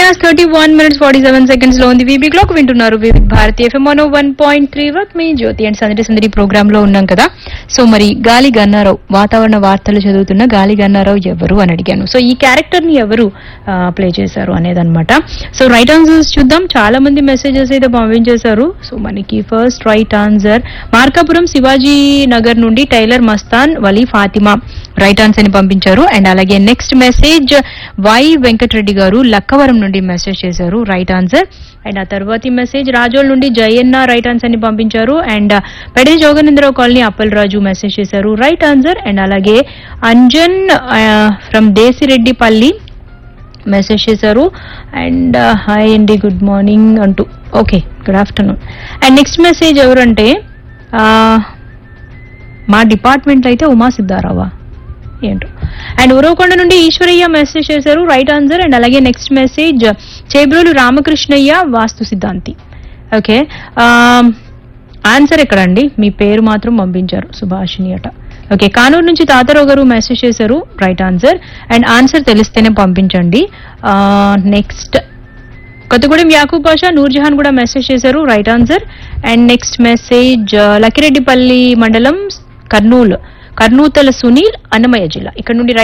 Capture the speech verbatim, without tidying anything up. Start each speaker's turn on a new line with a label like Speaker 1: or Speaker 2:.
Speaker 1: hours thirty-one minutes forty-seven seconds లో ఉంది VB clock. వింటున్నారు వివిధ Bharati FM one one point three work me Jyothi and సందడి సందడి ప్రోగ్రామ్ లో ఉన్నాం కదా. సో మరి గాలి గన్నారావు, వాతావరణ వార్తలు చదువుతున్న గాలి గన్నారావు ఎవరు అని అడిగాను. సో ఈ క్యారెక్టర్ ని ఎవరు ప్లే చేశారు అనేది అనమాట. సో రైట్ ఆన్సర్స్ చూద్దాం. చాలా మంది మెసేజెస్ అయితే పంపించేశారు. సో మనకి first right answer Markapuram Shivaji Nagar నుండి tailor Mastan Vali Fatima right answer ని పంపించారు. అండ్ అలాగే నెక్స్ట్ మెసేజ్ వై వెంకటరెడ్డి గారు లక్కవరం నుండి మెసేజ్ చేశారు రైట్ ఆన్సర్. అండ్ ఆ తర్వాతి మెసేజ్ రాజోల్ నుండి జయన్న రైట్ ఆన్సర్ ని పంపించారు. And పెడే Joganendra Rao colony Appalaraju message చేశారు రైట్ ఆన్సర్. అండ్ అలాగే అంజన్ ఫ్రమ్ దేశిరెడ్డిపల్లి మెసేజ్ చేశారు. అండ్ హాయ్ అండి, గుడ్ మార్నింగ్ అంటూ. Okay, good afternoon. And next message ఎవరంటే మా డిపార్ట్మెంట్ అయితే ఉమా సిద్ధారావా ఏంటో. అండ్ ఉరవకొండ నుండి ఈశ్వరయ్య మెసేజ్ చేశారు రైట్ ఆన్సర్. అండ్ అలాగే నెక్స్ట్ మెసేజ్ చేబ్రోలు రామకృష్ణయ్య వాస్తు సిద్ధాంతి. ఓకే, ఆన్సర్ ఎక్కడండి, మీ పేరు మాత్రం పంపించారు సుభాషిణి అట. ఓకే, కానూరు నుంచి తాతారావు గారు మెసేజ్ చేశారు రైట్ ఆన్సర్. అండ్ ఆన్సర్ తెలిస్తేనే పంపించండి. నెక్స్ట్ కొత్తగూడెం యాకూబ్ బాషా నూర్జహాన్ కూడా మెసేజ్ చేశారు right answer. And next message Lakkireddipalli మండలం కర్నూలు కర్నూతల సునీల్ అన్నమయ్య జిల్లా ఇక్కడ నుండి